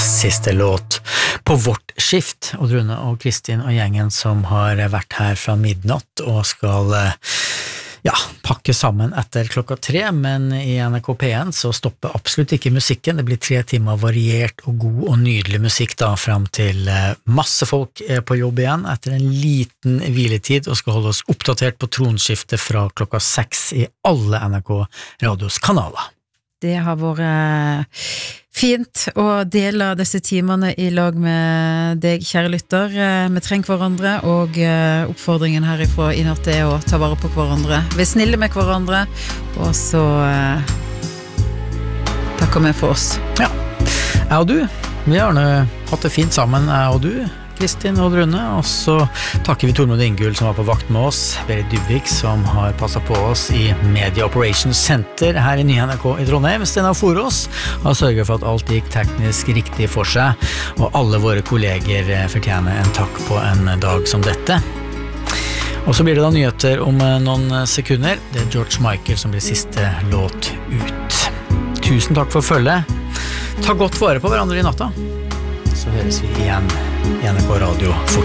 siste låt på vårt skift. Og Rune og Kristin og gjengen som har vært her fra midnatt og skal pakke sammen etter klokka 3, men i NRK P1 så stopper absolutt ikke musikken. Det blir 3 timer variert og god og nydelig musikk da, frem til masse folk er på jobb igjen etter en liten hviletid og skal holde oss oppdatert på tronskiftet fra klokka 6 i alle NRK Radios kanaler. Det har vært fint å dele disse timene i lag med deg, kjære lytter. Vi trenger hverandre, og oppfordringen herifra i natt er å ta vare på hverandre. Vi er snille med hverandre, og så takker vi for oss. Ja, jeg og du, vi har hatt det fint sammen, jeg og du, Kristin og Rune, og så takker vi Tormod Ingull som var på vakt med oss, Berit Dybvik som har passet på oss i Media Operations Center her i Nye NRK i Trondheim. Stena Forås har sørget for at alt gikk teknisk riktig for seg, og alle våre kolleger fortjener en takk på en dag som dette. Og så blir det da nyheter om noen sekunder. Det er George Michael som blir siste låt ut. Tusen takk for følget. Ta godt vare på hverandre i natta. Så høres vi igjen i NRK Radio fort.